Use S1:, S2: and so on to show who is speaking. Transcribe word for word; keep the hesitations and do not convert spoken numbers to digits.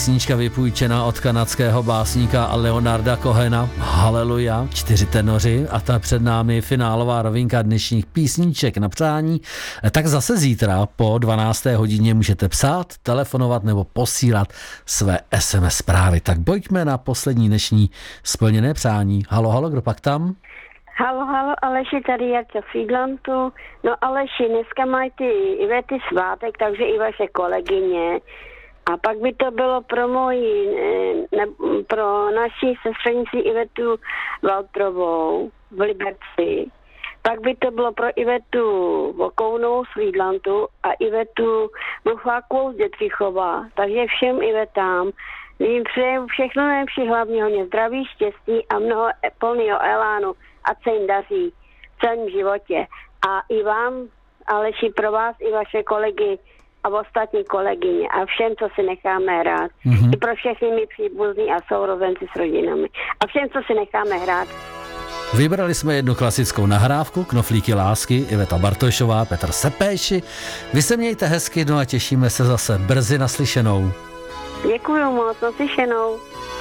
S1: písnička vypůjčená od kanadského básníka Leonarda Cohena. Haleluja, čtyři tenoři a ta před námi finálová rovinka dnešních písniček na přání. Tak zase zítra po dvanácté hodině můžete psát, telefonovat nebo posílat své es em es zprávy. Tak pojďme na poslední dnešní splněné přání. Halo, halo, kdo pak tam?
S2: Halo, halo, Aleši, tady Jarča Friedlandu. No Aleši, dneska mají ty Ivety svátek, takže i vaše kolegyně. A pak by to bylo pro moji, ne, pro naši sestřenici Ivetu Valtrovou v Liberci. Pak by to bylo pro Ivetu Vokounou z Friedlandu a Ivetu Buchákovou z Dětvichova. Takže všem Ivetám jim přeju všechno nejlepší, hlavně hodně zdraví, štěstí a mnoho plného elánu. Ať se jim daří v celém životě. A i vám, Aleši, pro vás i vaše kolegy a ostatní kolegyně a všem, co si necháme hrát. Mm-hmm. I pro všechny mi příbuzní a sourozenci s rodinami. A všem, co si necháme hrát.
S1: Vybrali jsme jednu klasickou nahrávku, Knoflíky lásky, Iveta Bartošová, Petr Sepéši. Vy se mějte hezky, no a těšíme se zase brzy naslyšenou.
S2: Děkuju moc, naslyšenou.